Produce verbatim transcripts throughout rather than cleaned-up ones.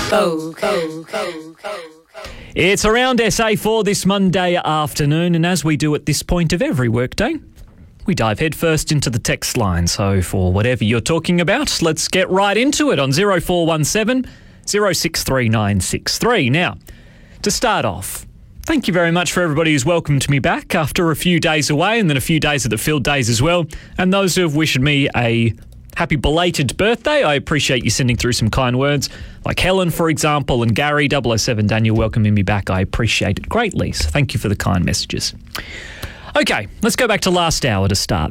Go, go, go, go. It's Around S A for this Monday afternoon, and as we do at this point of every workday, we dive headfirst into the text line. So for whatever you're talking about, let's get right into it on zero four one seven, zero six three nine six three. Now, to start off, thank you very much for everybody who's welcomed me back after a few days away and then a few days at the field days as well. And those who have wished me a happy belated birthday, I appreciate you sending through some kind words. Like Helen, for example, and Gary, double oh seven Daniel, welcoming me back. I appreciate it greatly. So thank you for the kind messages. Okay, let's go back to last hour to start.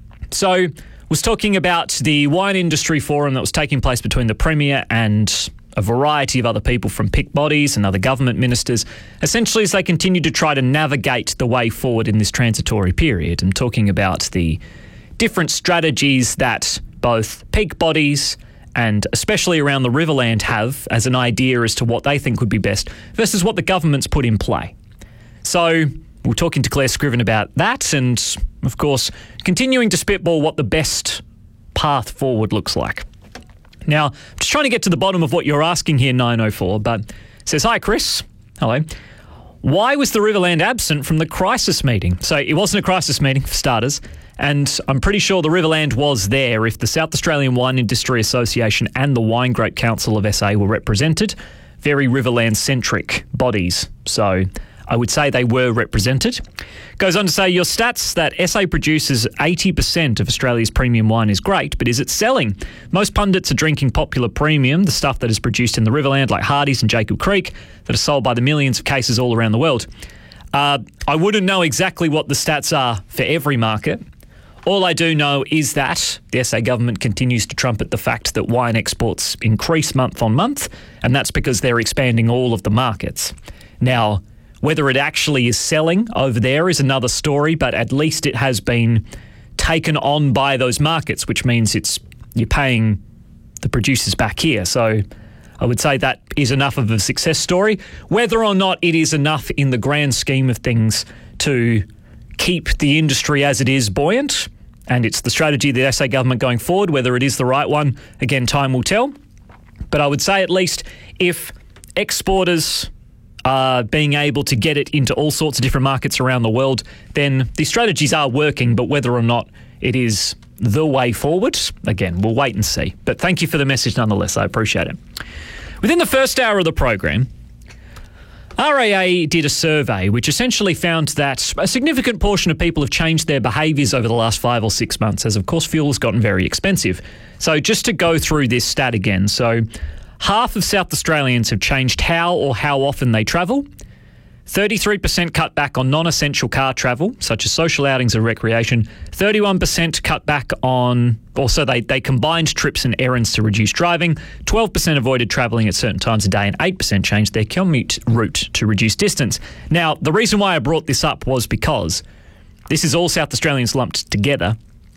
So, was talking about the wine industry forum that was taking place between the Premier and a variety of other people from P I C bodies and other government ministers, essentially as they continue to try to navigate the way forward in this transitory period, and talking about the different strategies that both P I C bodies and especially around the Riverland have as an idea as to what they think would be best versus what the government's put in play. So we're talking to Claire Scriven about that and, of course, continuing to spitball what the best path forward looks like. Now, I'm just trying to get to the bottom of what you're asking here, nine oh four, but it says, hi, Chris. Hello. Why was the Riverland absent from the crisis meeting? So it wasn't a crisis meeting, for starters, and I'm pretty sure the Riverland was there if the South Australian Wine Industry Association and the Wine Grape Council of S A were represented. Very Riverland-centric bodies, so I would say they were represented. Goes on to say, your stats that S A produces eighty percent of Australia's premium wine is great, but is it selling? Most pundits are drinking popular premium, the stuff that is produced in the Riverland like Hardy's and Jacob Creek, that are sold by the millions of cases all around the world. Uh, I wouldn't know exactly what the stats are for every market. All I do know is that the S A government continues to trumpet the fact that wine exports increase month on month, and that's because they're expanding all of the markets. Now, whether it actually is selling over there is another story, but at least it has been taken on by those markets, which means it's you're paying the producers back here. So I would say that is enough of a success story. Whether or not it is enough in the grand scheme of things to keep the industry as it is buoyant, and it's the strategy of the S A government going forward, whether it is the right one, again, time will tell. But I would say at least if exporters Uh, being able to get it into all sorts of different markets around the world, then the strategies are working, but whether or not it is the way forward, again, we'll wait and see. But thank you for the message nonetheless. I appreciate it. Within the first hour of the program, R A A did a survey which essentially found that a significant portion of people have changed their behaviours over the last five or six months as, of course, fuel has gotten very expensive. So just to go through this stat again, so half of South Australians have changed how or how often they travel. thirty-three percent cut back on non-essential car travel, such as social outings and recreation. thirty-one percent cut back on, also they, they combined trips and errands to reduce driving. twelve percent avoided travelling at certain times a day, and eight percent changed their commute route to reduce distance. Now, the reason why I brought this up was because this is all South Australians lumped together.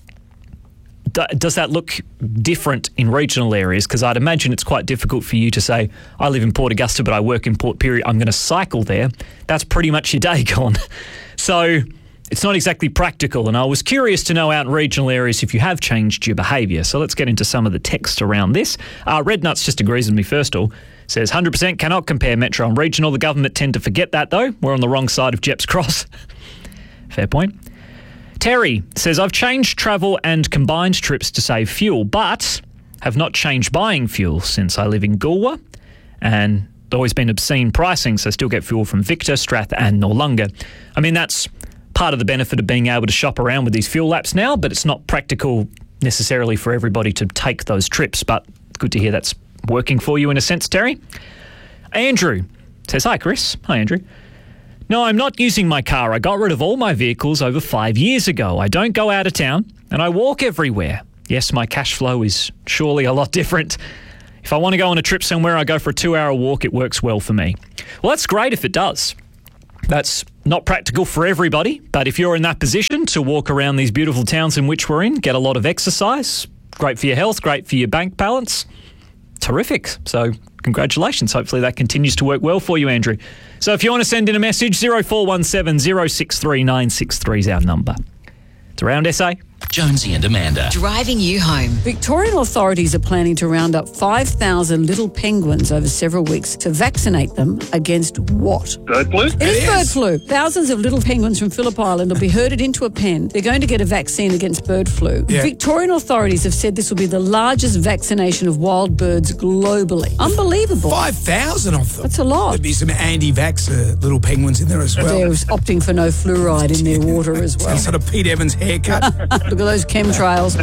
Does that look different in regional areas? Because I'd imagine it's quite difficult for you to say, I live in Port Augusta, but I work in Port Pirie. I'm going to cycle there. That's pretty much your day gone. So it's not exactly practical. And I was curious to know out in regional areas if you have changed your behaviour. So let's get into some of the text around this. Uh, Red Nuts just agrees with me first of all. Says one hundred percent cannot compare metro and regional. The government tend to forget that though. We're on the wrong side of Jepps Cross. Fair point. Terry says, I've changed travel and combined trips to save fuel, but have not changed buying fuel since I live in Goolwa, and always been obscene pricing, so still get fuel from Victor, Strath and Noarlunga. I mean, that's part of the benefit of being able to shop around with these fuel laps now, but it's not practical necessarily for everybody to take those trips, but good to hear that's working for you in a sense, Terry. Andrew says, hi, Chris. Hi, Andrew. No, I'm not using my car. I got rid of all my vehicles over five years ago. I don't go out of town and I walk everywhere. Yes, my cash flow is surely a lot different. If I want to go on a trip somewhere, I go for a two-hour walk. It works well for me. Well, that's great if it does. That's not practical for everybody, but if you're in that position to walk around these beautiful towns in which we're in, get a lot of exercise, great for your health, great for your bank balance, terrific. So congratulations. Hopefully that continues to work well for you, Andrew. So if you want to send in a message, zero four one seven, zero six three nine six three is our number. It's Around S A Jonesy and Amanda. Driving you home. Victorian authorities are planning to round up five thousand little penguins over several weeks to vaccinate them against what? Bird flu? It is bird flu. Thousands of little penguins from Phillip Island will be herded into a pen. They're going to get a vaccine against bird flu. Yeah. Victorian authorities have said this will be the largest vaccination of wild birds globally. Unbelievable. five thousand of them. That's a lot. There'd be some anti-vaxxer little penguins in there as well. They're opting for no fluoride in their water as well. Some sort of Pete Evans haircut. Look at those chemtrails.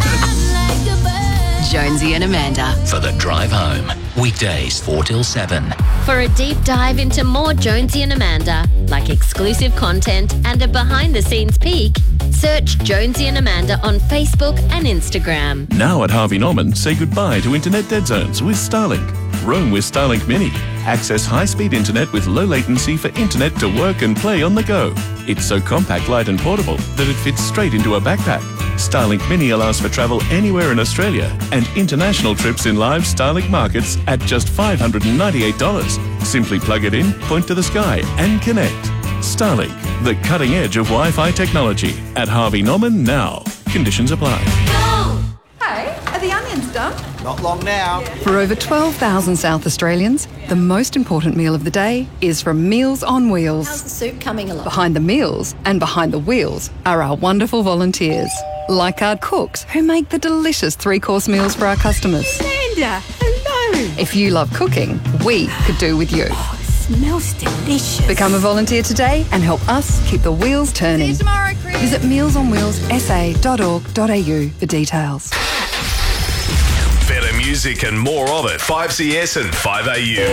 Jonesy and Amanda. For the drive home. Weekdays four till seven. For a deep dive into more Jonesy and Amanda, like exclusive content and a behind-the-scenes peek, search Jonesy and Amanda on Facebook and Instagram. Now at Harvey Norman, say goodbye to internet dead zones with Starlink. Roam with Starlink Mini. Access high-speed internet with low latency for internet to work and play on the go. It's so compact, light and portable that it fits straight into a backpack. Starlink Mini allows for travel anywhere in Australia and international trips in live Starlink markets at just five hundred ninety-eight dollars. Simply plug it in, point to the sky and connect. Starlink, the cutting edge of Wi-Fi technology. At Harvey Norman now. Conditions apply. Hey, are the onions done? Not long now. For over twelve thousand South Australians, the most important meal of the day is from Meals on Wheels. How's the soup coming along? Behind the meals and behind the wheels are our wonderful volunteers, like our cooks who make the delicious three-course meals for our customers. Amanda, hello. If you love cooking, we could do with you. Oh, it smells delicious. Become a volunteer today and help us keep the wheels turning. See you tomorrow, Chris. Visit meals on wheels s a dot org dot a u for details. Better music and more of it. five C S and five A U.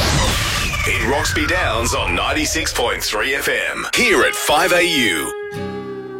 In Roxby Downs on ninety-six point three F M. Here at five A U.